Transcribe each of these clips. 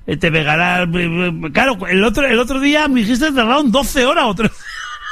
te pegará... Claro, el otro día me dijiste que tardaron 12 horas o 13.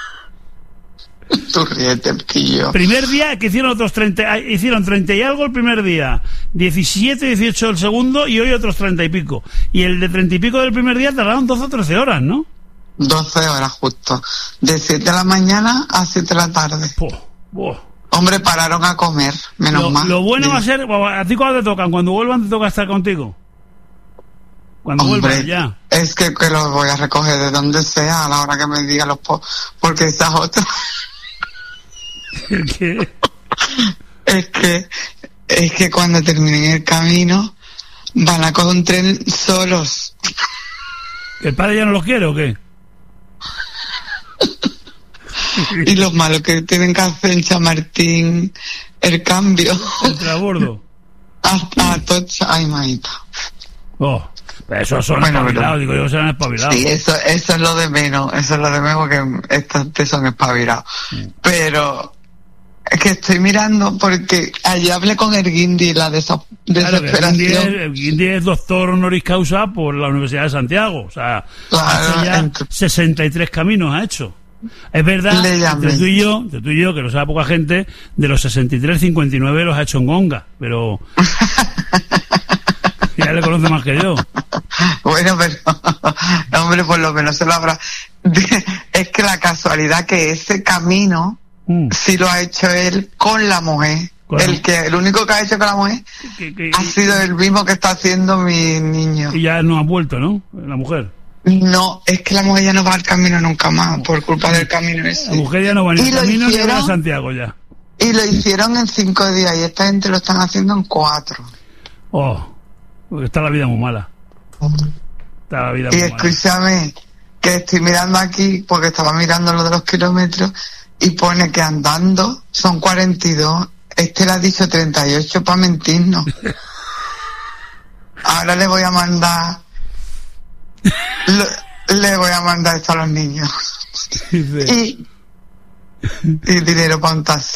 Tú ríete, pillo. Primer día que hicieron otros 30, hicieron 30 y algo el primer día, 17, 18 el segundo y hoy otros 30 y pico. Y el de 30 y pico del primer día tardaron 12 o 13 horas, ¿no? 12 horas justo. De 7 de la mañana a 7 de la tarde. Hombre, pararon a comer, menos mal. Lo bueno va a ser, ¿a ti cuando te tocan? Cuando vuelvan te toca estar contigo. Cuando vuelvan ya. Es que los voy a recoger de donde sea a la hora que me digan porque esas otras... ¿Qué? Es que cuando terminen el camino van a coger un tren solos. ¿El padre ya no los quiere o qué? Y los malos que tienen que hacer en Chamartín el cambio. El transbordo. Hasta Atocha. Ay, maita. Esos son espabilados, digo yo, serán espabilados. Sí, eso es lo de menos. Eso es lo de menos porque estos te son espabilados. Pero es que estoy mirando porque allí hablé con el Guindy, la desesperación. El Guindy es doctor honoris causa por la Universidad de Santiago. O sea, hace ya 63 caminos ha hecho. Es verdad, entre tú y yo, que lo sabe poca gente, de los 63, 59 los ha hecho en Gonga, pero ya le conoce más que yo. Bueno, pero hombre, por lo menos se lo habrá. Es que la casualidad que ese camino sí lo ha hecho él con la mujer. El único que ha hecho con la mujer ha sido el mismo que está haciendo mi niño. Y ya no ha vuelto, ¿no? La mujer. No, es que la mujer ya no va al camino nunca más, por culpa del camino ese. La mujer ya no va ni al camino ni va a Santiago ya. Y lo hicieron en 5 días y esta gente lo están haciendo en 4. Porque está la vida muy mala. Está la vida muy mala. Y escúchame, que estoy mirando aquí, porque estaba mirando lo de los kilómetros, y pone que andando son 42. Este le ha dicho 38 para mentirnos. Ahora le voy a mandar... Le voy a mandar esto a los niños. Y dinero para un taxi.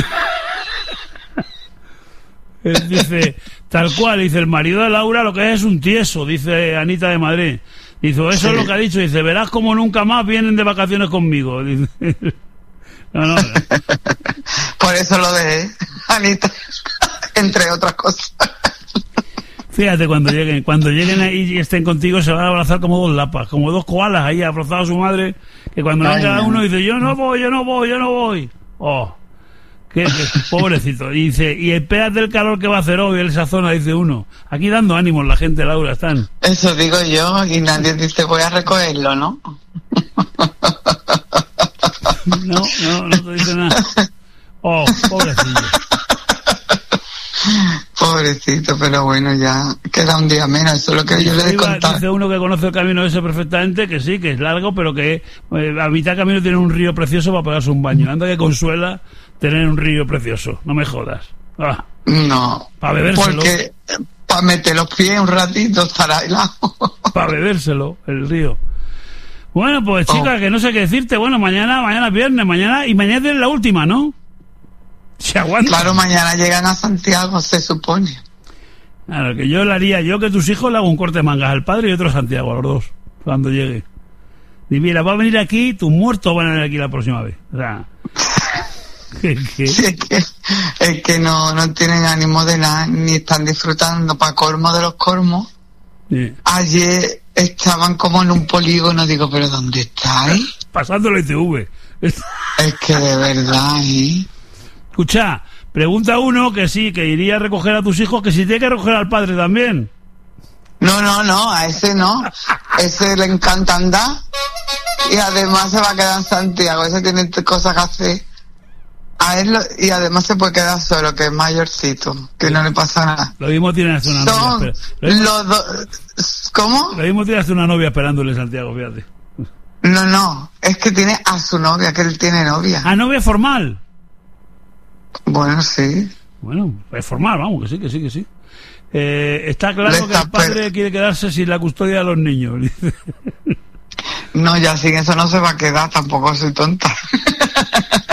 Dice, tal cual, dice, el marido de Laura lo que es un tieso, dice Anita de Madrid. Dice, eso es lo que ha dicho, dice, verás como nunca más vienen de vacaciones conmigo. Dice, no. Por eso lo dejé, Anita, entre otras cosas. Fíjate, cuando lleguen ahí y estén contigo, se van a abrazar como 2 lapas, como 2 koalas ahí abrazados a su madre, que cuando venga uno dice, yo no voy. Qué pobrecito. Y dice, y espérate el calor que va a hacer hoy en esa zona, dice uno. Aquí dando ánimos la gente, Laura, están. Eso digo yo, y nadie dice, voy a recogerlo, ¿no? No te dice nada. Pobrecito. Pobrecito, pero bueno, ya queda un día menos, eso es lo que yo le he contado. Dice uno que conoce el camino ese perfectamente, que sí, que es largo, pero que a mitad del camino tiene un río precioso para pegarse un baño. Anda que consuela tener un río precioso, no me jodas. No, para bebérselo. Porque para meter los pies un ratito estará helado. Para bebérselo, el río. Bueno, pues chicas, que no sé qué decirte. Bueno, mañana es viernes, mañana es la última, ¿no? Se aguanta. Claro, mañana llegan a Santiago, se supone. Claro, que yo le haría, que tus hijos le hago un corte de mangas al padre y otro a Santiago, a los dos, cuando llegue. Y mira, va a venir aquí, tus muertos van a venir aquí la próxima vez. O sea, Sí, es que no tienen ánimo de nada, ni están disfrutando para colmo de los colmos. Sí. Ayer estaban como en un polígono, digo, ¿pero dónde estáis? Pasando la ITV. Es que de verdad, Escucha, pregunta uno que sí, que iría a recoger a tus hijos, que si tiene que recoger al padre también. No, a ese no. Ese le encanta andar y además se va a quedar en Santiago. Ese tiene cosas que hacer. A él y además se puede quedar solo, que es mayorcito, que no le pasa nada. Lo mismo tiene hasta una novia. ¿Cómo? Lo mismo tiene hasta una novia esperándole en Santiago, fíjate. No, es que tiene a su novia, que él tiene novia. ¿Ah, novia formal? Bueno, sí. Bueno, es formal, vamos, que sí. Está claro que el padre quiere quedarse sin la custodia de los niños. No, ya sin eso no se va a quedar, tampoco soy tonta.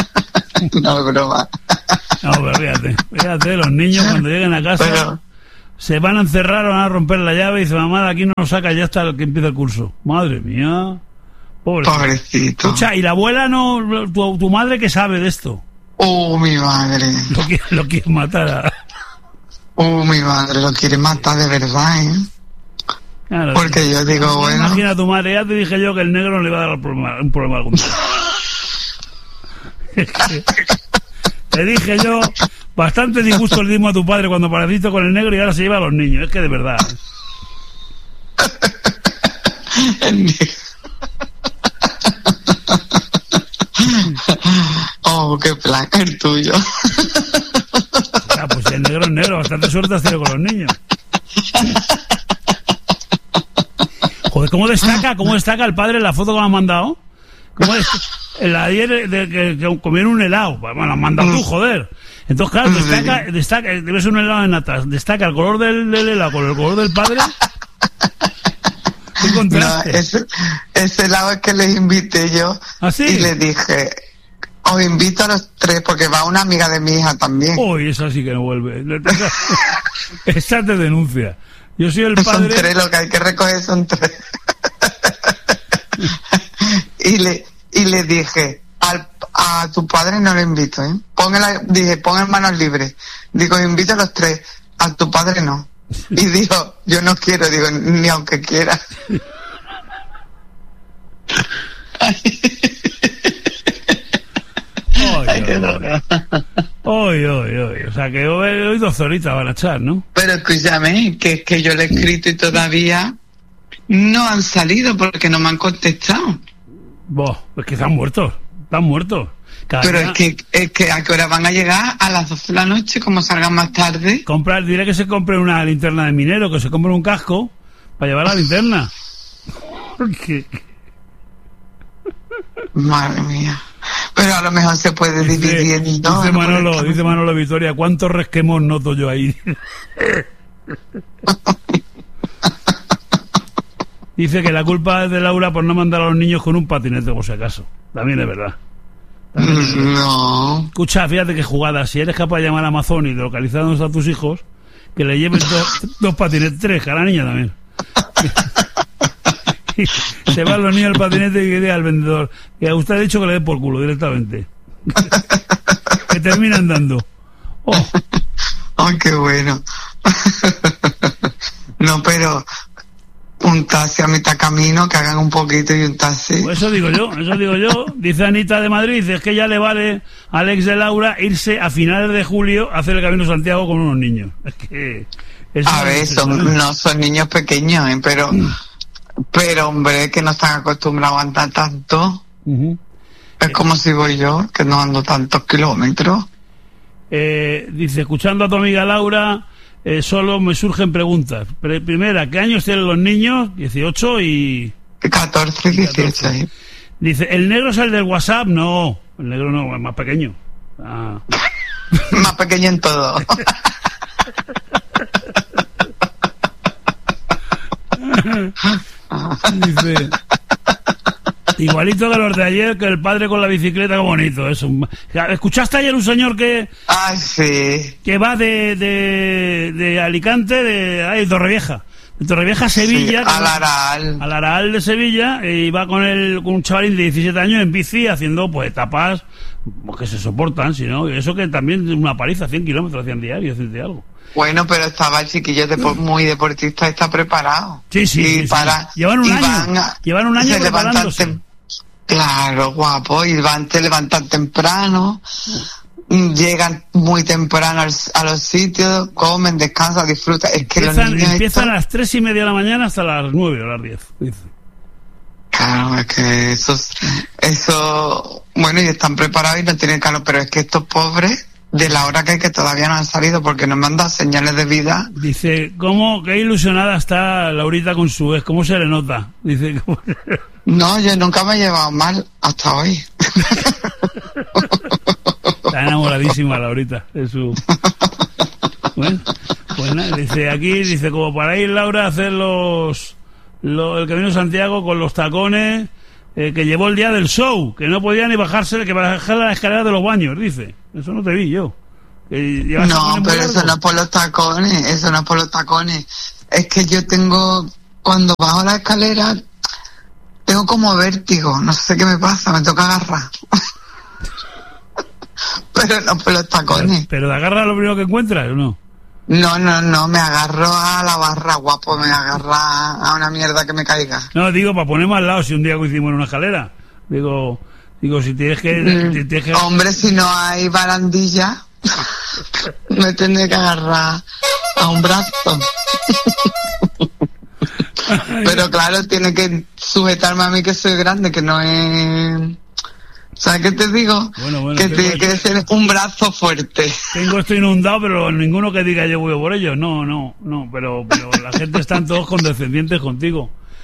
No, es broma. No, pero fíjate, los niños cuando lleguen a casa se van a encerrar, van a romper la llave y dice, mamá, de aquí no nos saca ya hasta el que empieza el curso. Madre mía. Pobrecito. Escucha, y la abuela no, tu madre, ¿qué sabe de esto? Mi madre. Lo quiere matar mi madre lo quiere matar de verdad, ¿eh? Claro, porque yo digo, bueno... Imagina a tu madre, ya te dije yo que el negro le va a dar un problema algún día. Te dije yo, bastante disgusto le dimos a tu padre cuando apareciste con el negro y ahora se lleva a los niños. Es que de verdad. El negro. Qué placa el tuyo. Pues el negro es negro, bastante suerte has tenido con los niños. Joder, ¿cómo destaca el padre en la foto que me han mandado? La ayer que comieron un helado. Bueno, lo has mandado tú, joder. Entonces, claro, destaca, debe ser un helado de natas. Destaca el color del helado con el color del padre. ¿Qué contraste? No, ese helado es que les invité yo. ¿Ah, sí? Y les dije, os invito a los tres porque va una amiga de mi hija también. Uy, esa sí que no vuelve. Esa te denuncia. Yo soy el padre... Son tres, lo que hay que recoger son tres. y le dije, a tu padre no lo invito, ¿eh? Pon en manos libres. Digo, invito a los tres, a tu padre no. Y dijo, yo no quiero, digo, ni aunque quiera. Oy. O sea que hoy 2 horitas van a echar, ¿no? Pero escúchame, que es que yo le he escrito y todavía no han salido porque no me han contestado. Es que están muertos. Pero es que a qué hora van a llegar, a las 12 de la noche, como salgan más tarde. Dile que se compre una linterna de minero, que se compre un casco para llevar la linterna. Porque... Madre mía. Pero a lo mejor se puede dividir en dos. Dice Manolo Victoria, ¿cuántos resquemón noto yo ahí? Dice que la culpa es de Laura por no mandar a los niños con un patinete, por si acaso. También es verdad. No. Escucha, fíjate qué jugada. Si eres capaz de llamar a Amazon y de localizar dónde están tus hijos, que le lleven dos patinetes, 3, que a la niña también. Se van los niños al patinete y que diga al vendedor que a usted ha dicho que le dé por culo directamente. Que terminan dando. Ay, qué bueno. No, pero un taxi a mitad camino, que hagan un poquito y un taxi. Pues eso digo yo. Dice Anita de Madrid, dice, es que ya le vale al ex de Laura irse a finales de julio a hacer el Camino Santiago con unos niños. Es que... A ver, no son niños pequeños, pero hombre, que no están acostumbrados a andar tanto. Es como si voy yo, que no ando tantos kilómetros. Dice, escuchando a tu amiga Laura, solo me surgen preguntas. Primera, ¿qué años tienen los niños? 18 y... 14, 18. Dice, ¿el negro es el del WhatsApp? No, el negro no, es más pequeño. Más pequeño en todo. Dice, igualito que los de ayer, que el padre con la bicicleta, qué bonito eso. ¿Escuchaste ayer un señor que sí, que va de Alicante, de Torrevieja a Sevilla, sí, al Araal de Sevilla, y va con un chavalín de 17 años en bici haciendo pues etapas que se soportan, sino eso que también una paliza, 100 kilómetros hacían diarios, 100 de algo. Bueno, pero estaba el chiquillo muy deportista, está preparado. Sí. Llevan un año preparándose. Claro, guapo, y se levantan temprano, llegan muy temprano a los sitios, comen, descansan, disfrutan. Es que empiezan a las 3:30 de la mañana hasta las 9 o las 10. Dice. Claro, es que eso, bueno, y están preparados y no tienen calor, pero es que estos pobres, de la hora que todavía no han salido porque no me han dado señales de vida. Dice, qué ilusionada está Laurita con su ex, ¿cómo se le nota? Dice, no, yo nunca me he llevado mal hasta hoy. Está enamoradísima Laurita de su... Bueno, pues nada, dice, como para ir Laura a hacer el Camino de Santiago con los tacones que llevó el día del show, que no podía ni bajar la escalera de los baños, dice. Eso no te vi yo. No, pero eso no es por los tacones, Es que yo cuando bajo la escalera, tengo como vértigo, no sé qué me pasa, me toca agarrar. Pero no por los tacones. ¿Pero te agarras lo primero que encuentras o no? No, me agarro a la barra, guapo, me agarro a una mierda que me caiga. No, digo, para ponerme al lado, si un día coincidimos en una escalera. Digo, si tienes que... Hombre, si no hay barandilla, me tendré que agarrar a un brazo. Pero claro, tiene que sujetarme a mí que soy grande, que no es... ¿Sabes qué te digo? Bueno, que tiene que ser un brazo fuerte. Tengo esto inundado, pero ninguno que diga yo voy por ello. No, pero la gente están todos condescendientes contigo.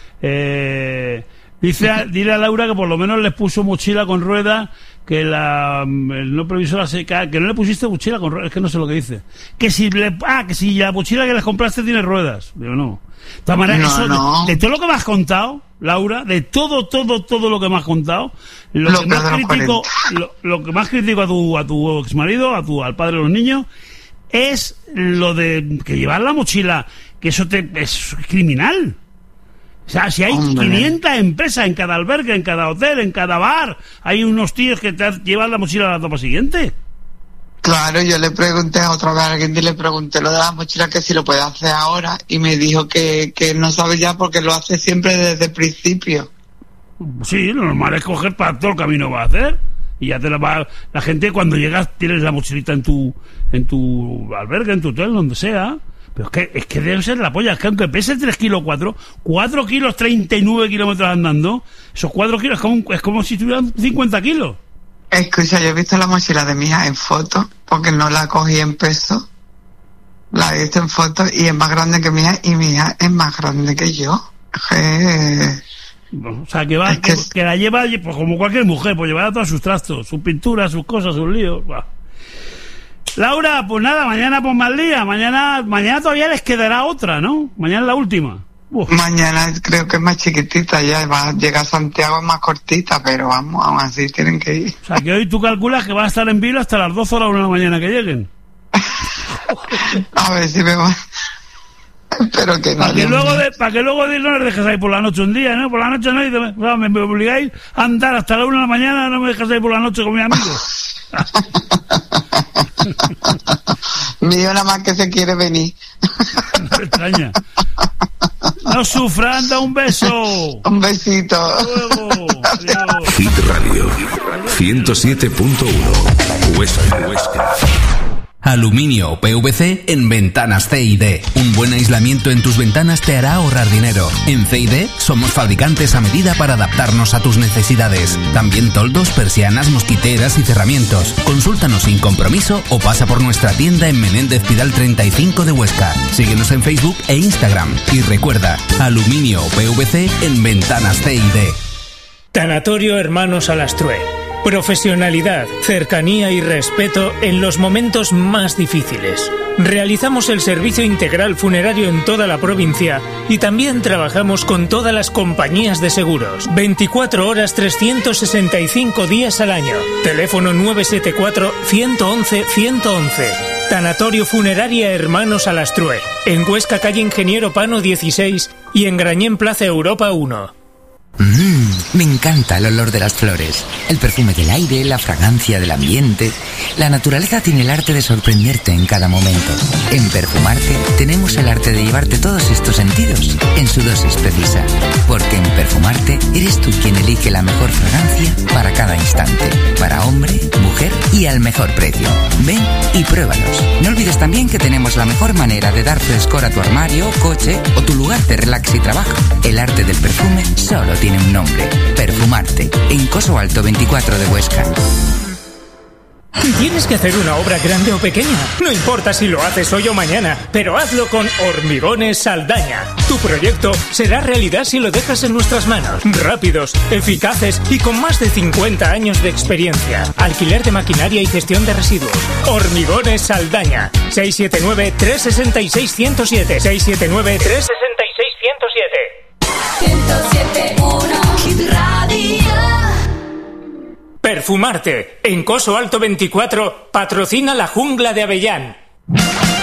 Dile a Laura que por lo menos les puso mochila con ruedas, que no previsó que no le pusiste mochila con ruedas, es que no sé lo que dice. Que si la mochila que les compraste tiene ruedas. Digo, no. De todas maneras, de todo lo que me has contado, Laura, de todo lo que me has contado, lo que más critico a tu exmarido, al padre de los niños, es lo de que llevar la mochila, que eso es criminal. O sea, si hay 500 empresas en cada albergue, en cada hotel, en cada bar, hay unos tíos que te llevan la mochila a la toma siguiente. Claro, yo le pregunté otra vez a alguien y le pregunté lo de la mochila, que si lo puede hacer ahora, y me dijo que no sabe ya porque lo hace siempre desde el principio. Sí, lo normal es coger para todo el camino va a hacer, y ya la gente cuando llegas tienes la mochilita en tu albergue, en tu hotel, donde sea. Pero es que debe ser la polla, es que aunque pese 3 kilos 4 kilos 39 kilómetros andando, esos 4 kilos es como si tuvieran 50 kilos. Escucha, yo he visto la mochila de mi hija en fotos, porque no la cogí en peso. La he visto en fotos y es más grande que mi hija, y mi hija es más grande que yo. Bueno, o sea, que la lleva, pues como cualquier mujer, pues llevará todos sus trastos, sus pinturas, sus cosas, sus líos. Bah. Laura, pues nada, mañana pues más día. Mañana todavía les quedará otra, ¿no? Mañana es la última. Mañana creo que es más chiquitita, ya va a llegar a Santiago, es más cortita, pero vamos, aún así tienen que ir. O sea, que hoy tú calculas que va a estar en Vilo hasta las 12 o la 1 de la mañana que lleguen. A ver si me va. Espero que no. Para que luego no les dejes ahí por la noche un día, ¿no? Por la noche no, me obligáis a andar hasta la 1 de la mañana, no me dejes ahí por la noche con mi amigo. Mío nada más que se quiere venir. No me extraña. No sufra, anda, un beso. Un besito. Luego. Adiós. Hit Radio 107.1 Huesca. Aluminio o PVC en ventanas C&D. Un buen aislamiento en tus ventanas te hará ahorrar dinero. En C&D somos fabricantes a medida para adaptarnos a tus necesidades. También toldos, persianas, mosquiteras y cerramientos. Consúltanos sin compromiso o pasa por nuestra tienda en Menéndez Pidal 35 de Huesca. Síguenos en Facebook e Instagram. Y recuerda, aluminio o PVC en ventanas C&D. Tanatorio Hermanos Alastrue. Profesionalidad, cercanía y respeto en los momentos más difíciles. Realizamos el servicio integral funerario en toda la provincia y también trabajamos con todas las compañías de seguros. 24 horas, 365 días al año. Teléfono 974-111-111. Tanatorio Funeraria Hermanos Alastrue. En Huesca, calle Ingeniero Pano 16 y en Grañén, Plaza Europa 1. Me encanta el olor de las flores, el perfume del aire, la fragancia del ambiente. La naturaleza tiene el arte de sorprenderte en cada momento. En Perfumarte tenemos el arte de llevarte todos estos sentidos en su dosis precisa. Porque en Perfumarte eres tú quien elige la mejor fragancia para cada instante. Para hombre, mujer y al mejor precio. Ven y pruébalos. No olvides también que tenemos la mejor manera de dar frescor a tu armario, coche o tu lugar de relax y trabajo. El arte del perfume solo tiene un nombre: Perfumarte, en Coso Alto 24 de Huesca. ¿Tienes que hacer una obra grande o pequeña? No importa si lo haces hoy o mañana, pero hazlo con Hormigones Saldaña. Tu proyecto será realidad si lo dejas en nuestras manos. Rápidos, eficaces y con más de 50 años de experiencia. Alquiler de maquinaria y gestión de residuos. Hormigones Saldaña. 679-366-107. 679-366-107. 107.1 Hit Radio. Perfumarte. Perfumarte. En Coso Alto 24 patrocina la Jungla de Avellán.